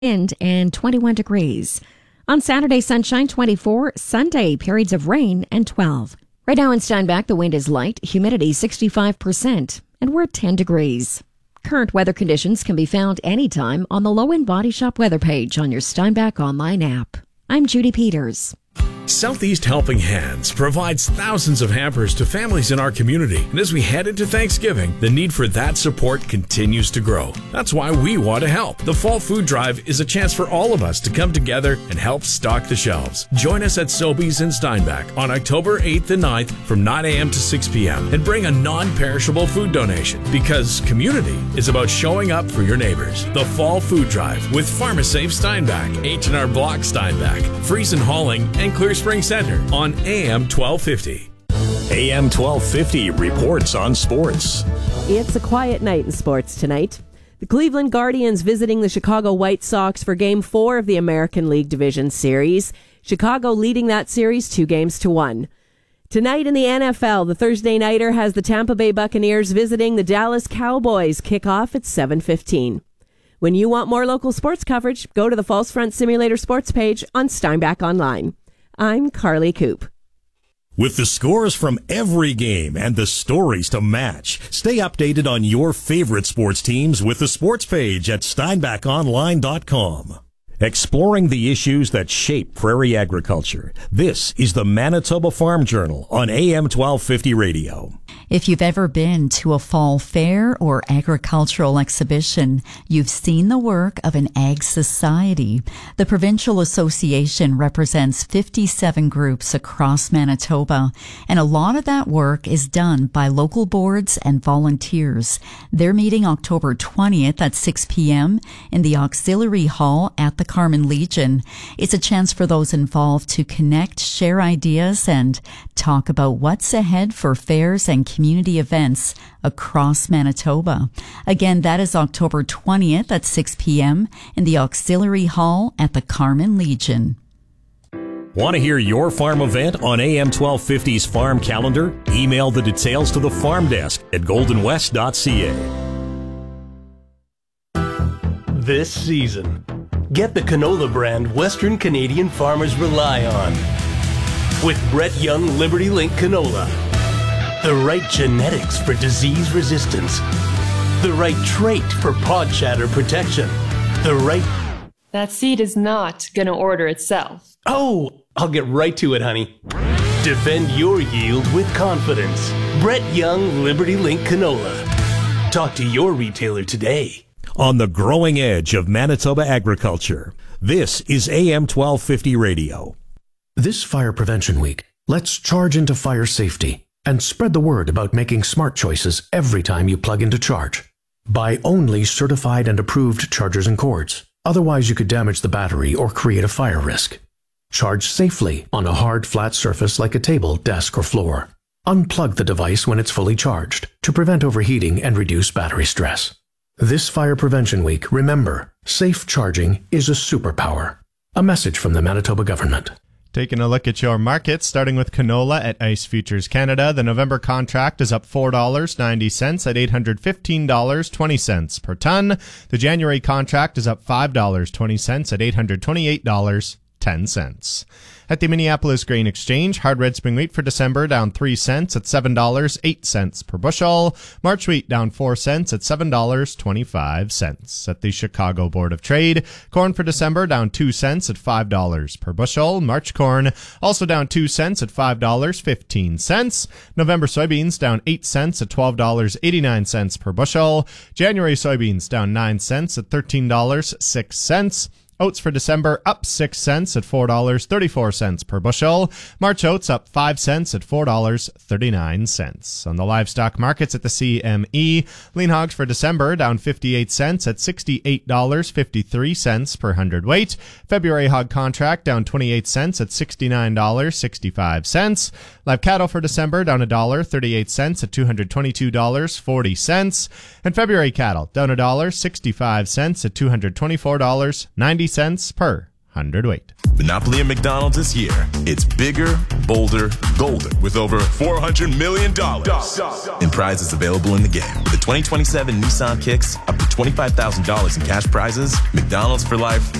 wind and 21 degrees. On Saturday, sunshine 24, Sunday, periods of rain and 12. Right now in Steinbach, the wind is light, humidity 65%, and we're at 10 degrees. Current weather conditions can be found anytime on the Low End Body Shop weather page on your Steinbach online app. I'm Judy Peters. Southeast Helping Hands provides thousands of hampers to families in our community. And as we head into Thanksgiving, the need for that support continues to grow. That's why we want to help. The Fall Food Drive is a chance for all of us to come together and help stock the shelves. Join us at Sobeys in Steinbach on October 8th and 9th from 9 a.m. to 6 p.m. and bring a non-perishable food donation, because community is about showing up for your neighbors. The Fall Food Drive with PharmaSafe Steinbach, H&R Block Steinbach, Friesen Hauling, and Clear Spring Center on AM 1250. AM 1250 reports on sports. It's a quiet night in sports tonight. The Cleveland Guardians visiting the Chicago White Sox for Game 4 of the American League Division Series. Chicago leading that series 2-1. Tonight in the NFL, the Thursday nighter has the Tampa Bay Buccaneers visiting the Dallas Cowboys. Kickoff at 7:15. When you want more local sports coverage, go to the False Front Simulator sports page on Steinbach Online. I'm Carly Coop. With the scores from every game and the stories to match, stay updated on your favorite sports teams with the sports page at steinbachonline.com. Exploring the issues that shape prairie agriculture. This is the Manitoba Farm Journal on AM 1250 radio. If you've ever been to a fall fair or agricultural exhibition, you've seen the work of an ag society. The Provincial Association represents 57 groups across Manitoba, and a lot of that work is done by local boards and volunteers. They're meeting October 20th at 6 p.m. in the Auxiliary Hall at the Carmen Legion. It's a chance for those involved to connect, share ideas, and talk about what's ahead for fairs and community events across Manitoba. Again, that is October 20th at 6 p.m. in the Auxiliary Hall at the Carmen Legion. Want to hear your farm event on AM 1250's farm calendar? Email the details to the farm desk at goldenwest.ca. This season, get the canola brand Western Canadian farmers rely on. With Brett Young Liberty Link canola. The right genetics for disease resistance. The right trait for pod shatter protection. The right... That seed is not going to order itself. Oh, I'll get right to it, honey. Defend your yield with confidence. Brett Young Liberty Link canola. Talk to your retailer today. On the growing edge of Manitoba agriculture, this is AM 1250 radio. This Fire Prevention Week, let's charge into fire safety and spread the word about making smart choices every time you plug in to charge. Buy only certified and approved chargers and cords. Otherwise, you could damage the battery or create a fire risk. Charge safely on a hard, flat surface like a table, desk, or floor. Unplug the device when it's fully charged to prevent overheating and reduce battery stress. This Fire Prevention Week, remember, safe charging is a superpower. A message from the Manitoba government. Taking a look at your markets, starting with canola at Ice Futures Canada. The November contract is up $4.90 at $815.20 per ton. The January contract is up $5.20 at $828.10. At the Minneapolis Grain Exchange, hard red spring wheat for December down 3 cents at $7.08 per bushel. March wheat down 4 cents at $7.25. At the Chicago Board of Trade, corn for December down 2 cents at $5 per bushel. March corn also down 2 cents at $5.15. November soybeans down 8 cents at $12.89 per bushel. January soybeans down 9 cents at $13.06. Oats for December up 6 cents at $4.34 per bushel. March oats up 5 cents at $4.39. On the livestock markets at the CME, lean hogs for December down 58 cents at $68.53 per hundredweight. February hog contract down 28 cents at $69.65. Live cattle for December down $1.38 at $222.40. And February cattle down $1.65 at $224.90 per hundredweight. Monopoly at McDonald's is here. It's bigger, bolder, golden, with over $400 million in prizes available in the game. With the 2027 Nissan Kicks, up to $25,000 in cash prizes, McDonald's for life,